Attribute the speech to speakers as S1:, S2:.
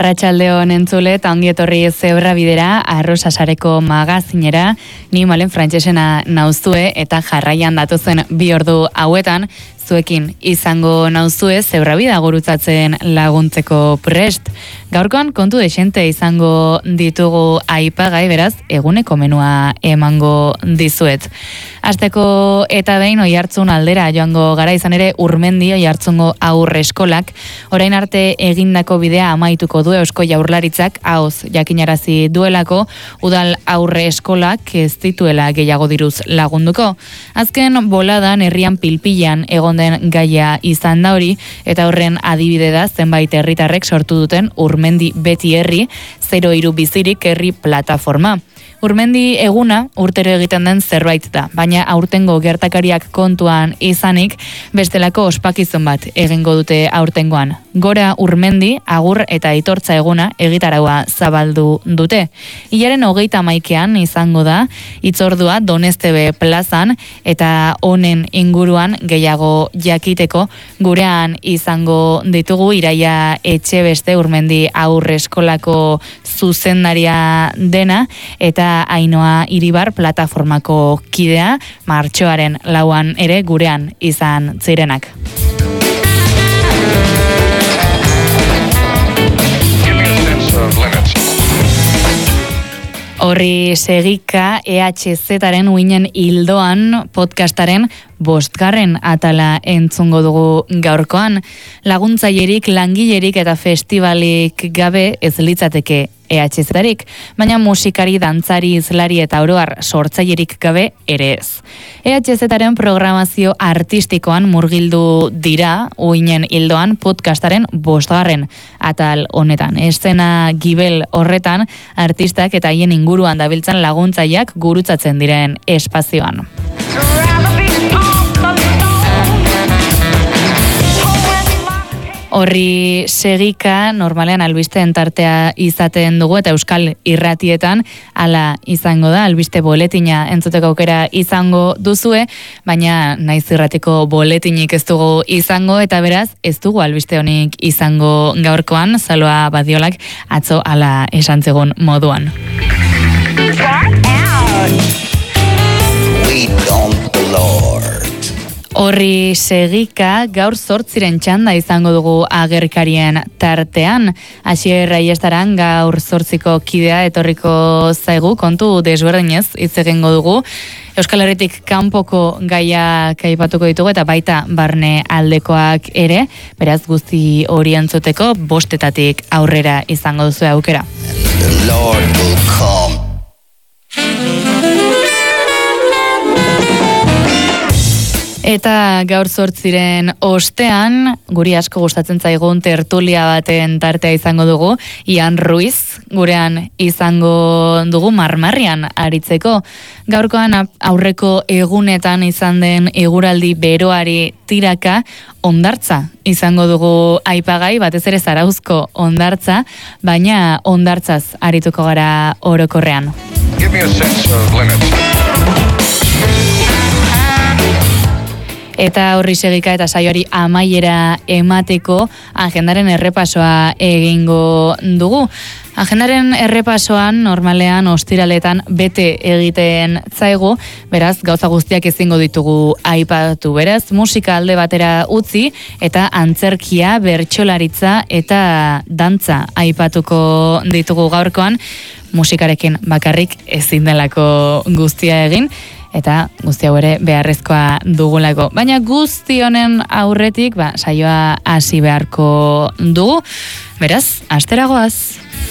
S1: Arratsaldeon entzule eta ongi etorri Zebra Bidera, Arrosasareko magazinera, ni Malen Frantsesena nauzue eta jarraian datozen 2 ordu hauetan zuekin izango nauzue Zebra Bida gurutzatzen laguntzeko prest. Gaurkoan kontu dexente izango ditugu aipagai, beraz, eguneko menua emango dizuet. Hasteko eta behin Oiartzun aldera joango gara, izan ere Urmendi Oiartzungo aurre eskolak orain arte egindako bidea amaituko du Eusko Jaurlaritzak ahoz jakinarazi duelako udal aurre eskolak ez dituela gehiago diruz lagunduko. Azken boladan herrian pilpilan egon den gaia izan da hori, eta horren adibide da zenbait herritarrek sortu duten Urmendi Beti Herri 03 bizirik herri plataforma. Urmendi eguna urtero egiten den zerbait da, baina aurtengo gertakariak kontuan izanik bestelako ospakizun bat egingo dute aurtengoan. Gora Urmendi, agur eta aitortza eguna egitaraua zabaldu dute. Hilaren 31ean izango da hitzordua Donestebe plazan eta honen inguruan gehiago jakiteko gurean izango ditugu Iraia Etxebeste Urmendi aurre eskolako zuzendaria dena eta Ainoa Iribar plataformako kidea, martxoaren 4an ere gurean izan zirenak. Horri segika EHZ-aren uinen hildoan podcastaren 5. atala entzungo dugu gaurkoan. Laguntzailerik, langilerik eta festivalik gabe ez litzateke EHZ-arik, baina musikari, dantzari, izlari eta oroar sortzailerik gabe ere ez. EHZ-aren programazio artistikoan murgildu dira uinen hildoan podcastaren 5. atal honetan. Eszena gibel horretan artistak eta haien inguruan dabiltzan laguntzaileak gurutzatzen diren espazioan. Horri segika, normalean albisteen tartea izaten dugu eta Euskal Irratietan hala izango da, albiste boletina entzuteko aukera izango duzue, baina naiz irratiko boletinik ez dugu izango eta beraz ez dugu albiste honik izango gaurkoan, Saloa Badiolak atzo hala esan zegoen moduan. Horri segika, gaur 8 txanda izango dugu agerkarien tartean. Asier Aiestaran gaur 8ko kidea etorriko zaigu, kontu desberdinez hitz egingo dugu. Euskal Herritik kanpoko gaiak aipatuko ditugu eta baita barne aldekoak ere, beraz guzti hori entzuteko 5etatik aurrera izango duzu aukera. Eta gaur 8 ostean, guri asko gustatzen zaigun tertulia baten tartea izango dugu, Ian Ruiz, gurean izango dugu marmarrian aritzeko. Gaurkoan aurreko egunetan izan den eguraldi beroari tiraka hondartza izango dugu aipagai, batez ere Zarauzko hondartza, baina hondartzaz arituko gara orokorrean. Give me a sense of limit. Eta horri segika eta saioari amaiera emateko agendaren errepasoa egingo dugu. Agendaren errepasoan normalean ostiraletan bete egiten zaigu, beraz gauza guztiak ezingo ditugu aipatu. Beraz, musika alde batera utzi eta antzerkia, bertsolaritza eta dantza aipatuko ditugu gaurkoan, musikarekin bakarrik ezin delako guztia egin. Eta guzti hau ere beharrezkoa dugulako. Baina guzti honen aurretik, saioa hasi beharko dugu. Beraz, astera goaz!